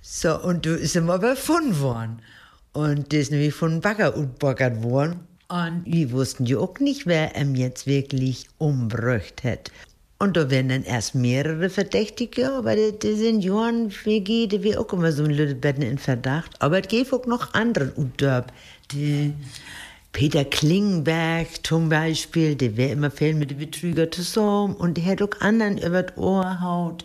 So, und du ist ihm aber gefunden worden. Und der ist nämlich von Bagger utbaggert worden. Und wir wussten ja auch nicht, wer ihm jetzt wirklich umgebracht hat. Und da werden dann erst mehrere Verdächtige, aber die Senioren-WG, die wir auch immer so ein bisschen in Verdacht. Aber es gibt auch noch andere Udörp. Die Peter Klingenberg zum Beispiel, der wäre immer viel mit den Betrüger zusammen und der hat auch anderen über das Ohr haut.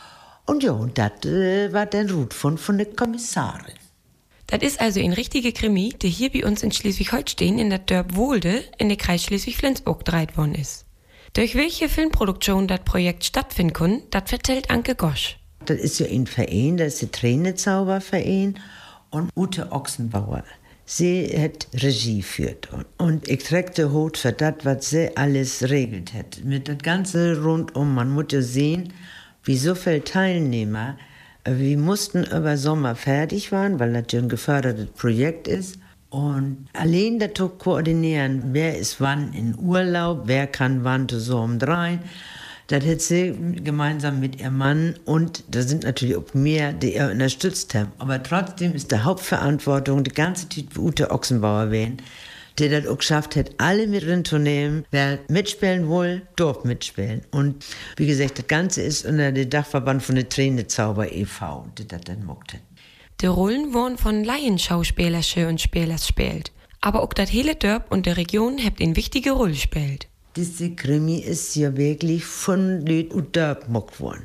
Und ja, und das war der Rutfund von der Kommissarin. Das ist also ein richtiger Krimi, der hier bei uns in Schleswig-Holstein in der Dörp Wohlde in der Kreis Schleswig-Flensburg gedreht worden ist. Durch welche Filmproduktion das Projekt stattfinden kann, das erzählt Anke Gosch. Das ist ja ein Verein, das ist der Tränezauberverein und Ute Ochsenbauer. Sie hat Regie geführt und ich trägte Hut für das, was sie alles regelt hat. Mit das Ganze rundum, man muss ja sehen, wie so viele Teilnehmer, wir mussten über Sommer fertig waren, weil das ja ein gefördertes Projekt ist. Und allein das zu koordinieren, wer ist wann in Urlaub, wer kann wann zusammen rein, das hat sie gemeinsam mit ihrem Mann und da sind natürlich auch mehr, die ihr unterstützt haben. Aber trotzdem ist die Hauptverantwortung die ganze Zeit für Ute Ochsenbauer werden, der das auch geschafft hat, alle mit reinzunehmen. Wer mitspielen will, darf mitspielen. Und wie gesagt, das Ganze ist unter dem Dachverband von der Tränezauber e.V., der das dann gemacht hat. Die Rollen wurden von Laienschauspielerchen und Spielers spielt. Aber auch das hele Dörp und der Region habt eine wichtige Rolle gespielt. Diese Krimi ist ja wirklich von Leuten und Dörp gemacht worden.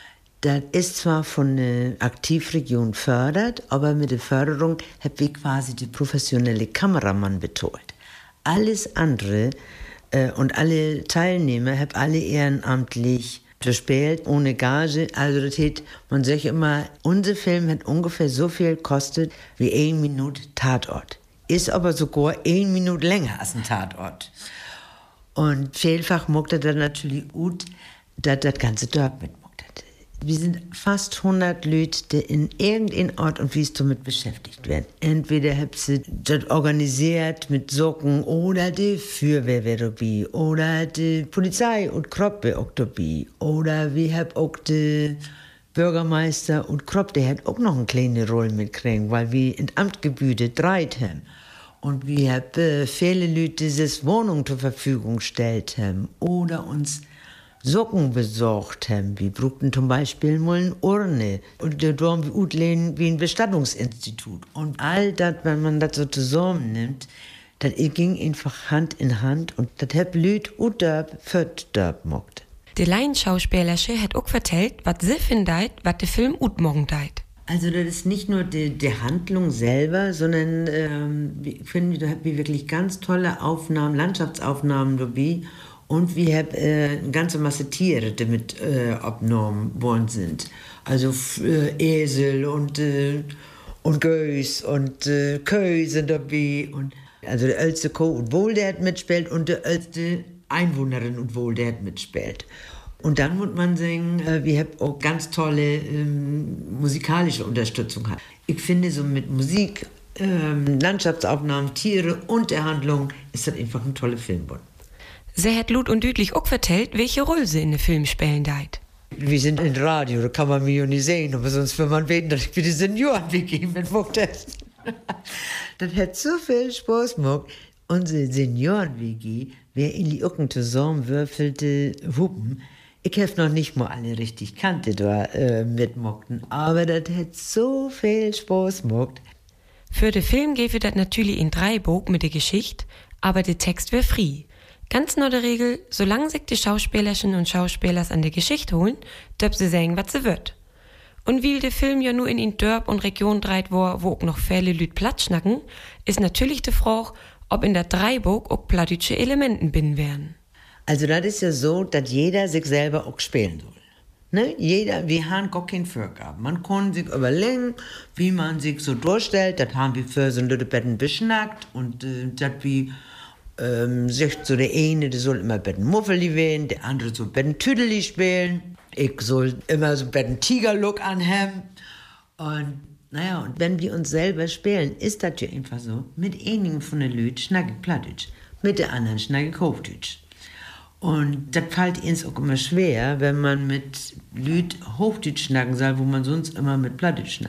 Das ist zwar von der Aktivregion fördert, aber mit der Förderung habe ich quasi die professionelle Kameramann betreut. Alles andere und alle Teilnehmer habe alle ehrenamtlich gespielt, ohne Gage. Also das hat, man sagt immer, unser Film hat ungefähr so viel gekostet wie 1 Minute Tatort. Ist aber sogar 1 Minute länger als ein Tatort. Und vielfach mochte das natürlich gut, dass das ganze Dorf mitmochte. Wir sind fast 100 Leute, die in irgendeinem Ort und Wies damit beschäftigt werden. Entweder habt sie das organisiert mit Socken oder die Feuerwehr wäre dabei oder die Polizei und Kropp wäre auch dabei. Oder wir haben auch die Bürgermeister und Kropp, der hat auch noch eine kleine Rolle mitkriegen, weil wir in Amtgebüde dreit haben. Und wir haben viele Leute dieses Wohnung zur Verfügung gestellt haben oder uns Socken besorgt haben. Wir brauchten zum Beispiel mal eine Urne und da haben wir auslehnen wie ein Bestattungsinstitut. Und all das, wenn man das so zusammennimmt, das ging einfach Hand in Hand und das hat Leute und für Dörp gemacht. Die Laienschauspielerche hat auch vertellt, was sie findet, was der Film utmorgen deit. Also das ist nicht nur die Handlung selber, sondern ich finde, da haben wir wirklich ganz tolle Aufnahmen, Landschaftsaufnahmen dabei. Und wir haben eine ganze Masse Tiere, die mit abgenommen worden sind. Also Esel und Gäus und Kühe sind dabei. Und, also der älteste Kuh und Wohl, der hat mitspielt und der älteste Einwohnerin und Wohl, der hat mitspielt. Und dann muss man sagen, wir haben auch ganz tolle musikalische Unterstützung. Ich finde, so mit Musik, Landschaftsaufnahmen, Tiere und der Handlung ist das einfach ein toller Film geworden. Sie hat Lut und Dütlich auch vertellt, welche Rolle sie in den Film spielen deit. Wir sind in Radio, da kann man mich ja nicht sehen, aber sonst will man beten, dass ich für die Senioren-WG mitmache. Das hat so viel Spaß gemacht. Unsere Senioren-WG, wer in die Ucken zusammenwürfelte Hupen, ich habe noch nicht mal alle richtig kannte da mitmockten, aber das hat so viel Spaß gemacht. Für den Film gäbe das natürlich in 3 Buch mit der Geschichte, aber der Text wäre frei. Ganz nur der Regel, solange sich die Schauspielerchen und Schauspielers an der Geschichte holen, dürfen sie sagen, was sie wird. Und weil der Film ja nur in Dörp und Region dreit war, wo auch noch viele Lüt Platz schnacken, ist natürlich die Frage, ob in der 3 Buch auch plattdeutsche Elementen binnen wären. Also das ist ja so, dass jeder sich selber auch spielen soll. Ne? Wir haben gar keine Vorgaben. Man kann sich überlegen, wie man sich so durchstellt. Das haben wir für so ein bisschen beschnackt und das wie sagt so der eine, der soll immer ein bisschen Muffeli wählen, der andere soll ein bisschen Tüdeli spielen. Ich soll immer so ein bisschen Tigerlook anhaben. Und naja, und wenn wir uns selber spielen, ist das ja einfach so. Mit einigen von den Leuten schnacke ich Plattdeutsch, mit der anderen schnacke ich Hochdeutsch. Und das fällt uns auch immer schwer, wenn man mit Leuten Hochdeutsch schnacken soll, wo man sonst immer mit Plattdeutsch schnackt.